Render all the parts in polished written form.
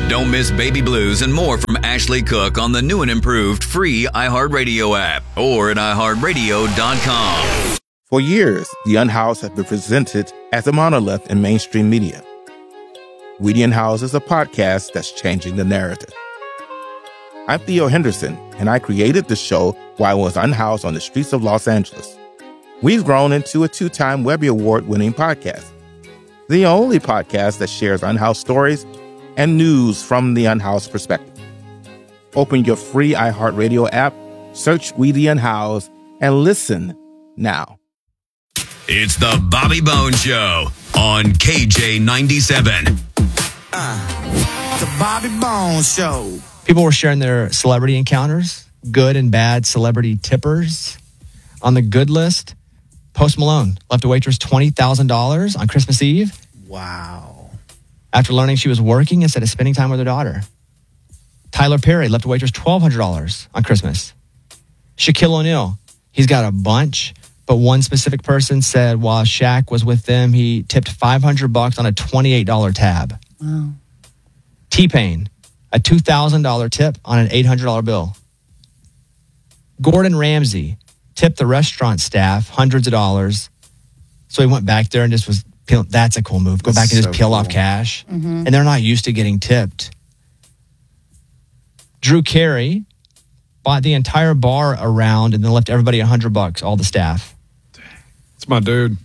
Don't miss Baby Blues and more from Ashley Cook on the new and improved free iHeartRadio app or at iHeartRadio.com. For years, The Unhoused has been presented as a monolith in mainstream media. We the Unhoused is a podcast that's changing the narrative. I'm Theo Henderson, and I created the show while I was unhoused on the streets of Los Angeles. We've grown into a 2-time Webby Award-winning podcast, the only podcast that shares unhoused stories and news from the unhoused perspective. Open your free iHeartRadio app, search We the Unhoused, and listen now. It's the Bobby Bones Show on KJ97. The Bobby Bones Show. People were sharing their celebrity encounters, good and bad celebrity tippers. On the good list, Post Malone left a waitress $20,000 on Christmas Eve. Wow. After learning she was working instead of spending time with her daughter. Tyler Perry left a waitress $1,200 on Christmas. Shaquille O'Neal, he's got a bunch, but one specific person said while Shaq was with them, he tipped $500 on a $28 tab. Wow. T-Pain, a $2,000 tip on an $800 bill. Gordon Ramsay tipped the restaurant staff hundreds of dollars. So he went back there and just was, that's a cool move. Go back and just peel off cash. Mm-hmm. And they're not used to getting tipped. Drew Carey bought the entire bar around and then left everybody $100, all the staff. It's my dude.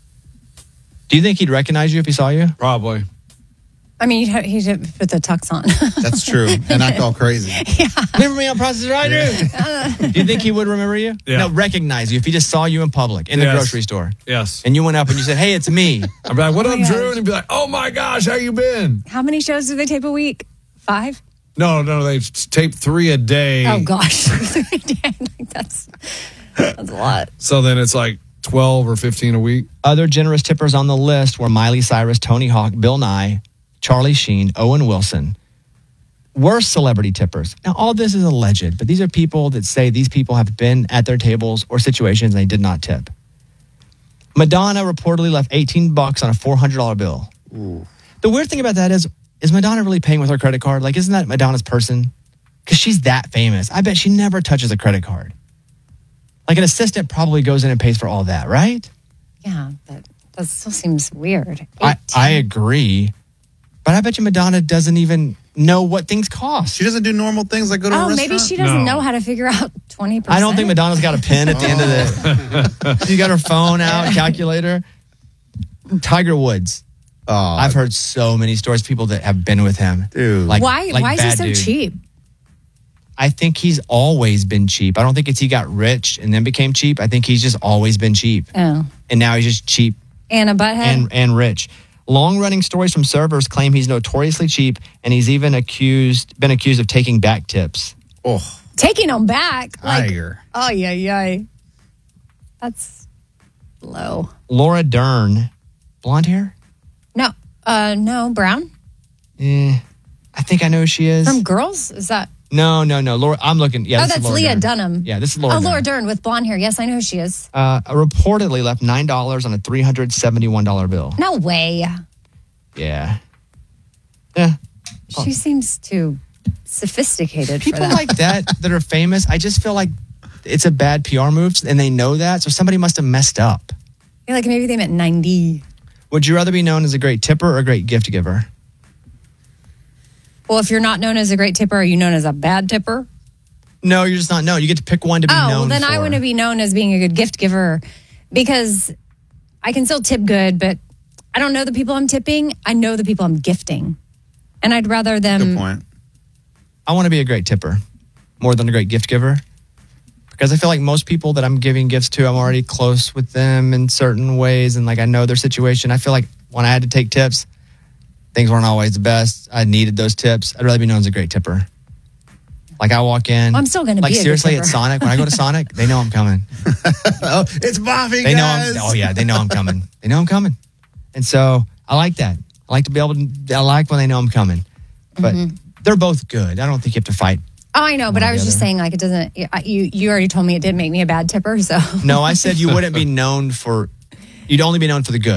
Do you think he'd recognize you if he saw you? Probably. I mean, he'd put the tux on. That's true. And act all crazy. Yeah. Remember me on Process Rider? Do you think he would remember you? Yeah. No, recognize you if he just saw you in public, in the grocery store. Yes. And you went up and you said, hey, it's me. I'd be like, what up, my Drew? gosh. And he'd be like, oh my gosh, how you been? How many shows do they tape a week? 5? No, they tape 3 a day. Oh, gosh. That's a lot. So then it's like 12 or 15 a week. Other generous tippers on the list were Miley Cyrus, Tony Hawk, Bill Nye, Charlie Sheen, Owen Wilson. Worst celebrity tippers. Now, all this is alleged, but these are people that say these people have been at their tables or situations and they did not tip. Madonna reportedly left $18 on a $400 bill. Ooh. The weird thing about that is Madonna really paying with her credit card? Like, isn't that Madonna's person? Because she's that famous. I bet she never touches a credit card. Like, an assistant probably goes in and pays for all that, right? Yeah, but that still seems weird. I agree. But I bet you Madonna doesn't even know what things cost. She doesn't do normal things like go to a restaurant? Maybe she doesn't know how to figure out 20%. I don't think Madonna's got a pen at the end of the... She got her phone out, calculator. Tiger Woods. Oh, I've heard so many stories, people that have been with him. Dude. Why is he bad so dude. cheap? I think he's always been cheap. I don't think it's he got rich and then became cheap. I think he's just always been cheap. Oh. And now he's just cheap And a butthead? and rich. Long-running stories from servers claim he's notoriously cheap, and he's even been accused of taking back tips. Oh, Taking them back? Tiger. Oh, yeah. That's low. Laura Dern. Blonde hair? No, brown? I think I know who she is. From Girls? Is that? No. Laura, I'm looking. Yeah, this is that's Laura Leah Dern. Dunham. Yeah, this is Laura Oh, Dern. Laura Dern with blonde hair. Yes, I know who she is. Reportedly left $9 on a $371 bill. No way. Yeah. She seems too sophisticated People for that. like that are famous, I just feel like it's a bad PR move, and they know that, so somebody must have messed up. Yeah, like maybe they meant 90. Would you rather be known as a great tipper or a great gift giver? Well, if you're not known as a great tipper, are you known as a bad tipper? No, you're just not known. You get to pick one to be known well, then for. I want to be known as being a good gift giver because I can still tip good, but I don't know the people I'm tipping. I know the people I'm gifting. And I'd rather them... Good point. I want to be a great tipper more than a great gift giver because I feel like most people that I'm giving gifts to, I'm already close with them in certain ways and like I know their situation. I feel like when I had to take tips, things weren't always the best. I needed those tips. I'd rather be known as a great tipper. Like I walk in. I'm still going to like be a seriously good at tipper. Sonic. When I go to Sonic, they know I'm coming. Oh, it's Bobby, They guys. know they know I'm coming. They know I'm coming. And so I like that. I like to be able to, I like when they know I'm coming. But they're both good. I don't think you have to fight. Oh, I know, but I was just saying, like, it doesn't... You already told me it didn't make me a bad tipper, so... No, I said you wouldn't be known for... You'd only be known for the good.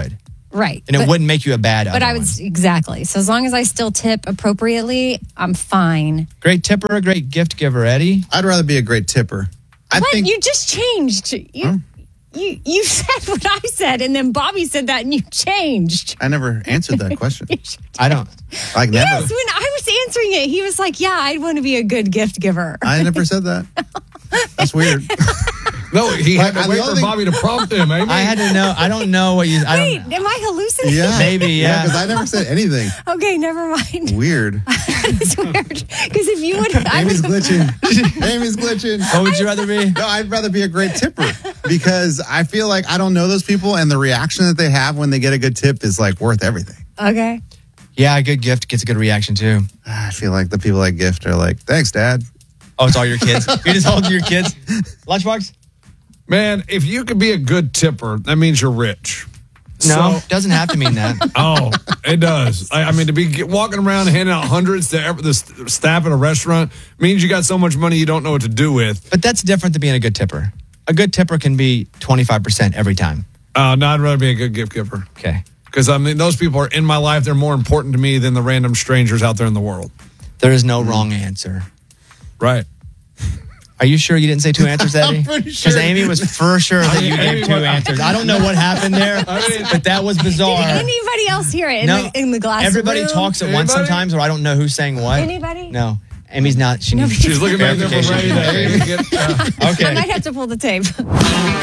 Right. And it wouldn't make you a bad But I would, one. exactly. So as long as I still tip appropriately, I'm fine. Great tipper, a great gift giver, Eddie. I'd rather be a great tipper. I What? think You just changed. You said what I said, and then Bobby said that, and you changed. I never answered that question. I don't. Like Yes, never. when I was answering it, he was like, yeah, I'd want to be a good gift giver. I never said that. That's weird. No, he had Like, to wait the for only- Bobby to prompt him. Amy. I had to know. I don't know what you. I Wait, don't. am I hallucinating? Yeah. Maybe, yeah. Because I never said anything. Okay, never mind. Weird. It's weird. Because if you would have... Amy's glitching. Amy's glitching. What would you rather be? No, I'd rather be a great tipper because I feel like I don't know those people, and the reaction that they have when they get a good tip is like worth everything. Okay. Yeah, a good gift gets a good reaction too. I feel like the people I gift are like, thanks, Dad. Oh, it's all your kids. You're just holding your kids. Lunchbox? Man, if you could be a good tipper, that means you're rich. No, doesn't have to mean that. Oh, it does. I mean, to be walking around handing out hundreds to the staff at a restaurant means you got so much money you don't know what to do with. But that's different than being a good tipper. A good tipper can be 25% every time. No, I'd rather be a good gift giver. Okay. Because, I mean, those people are in my life. They're more important to me than the random strangers out there in the world. There is no wrong answer. Right. Are you sure you didn't say two answers, Eddie? pretty sure. Because Amy was for sure that you Amy gave two was- answers. I don't know what happened there, but that was bizarre. Did anybody else hear it in the glass everybody room? talks at once Anybody? sometimes, or I don't know who's saying what. Anybody? No. Amy's not. She needs Nobody's She's looking back there for verification. Ray to get. I Okay. might have to pull the tape.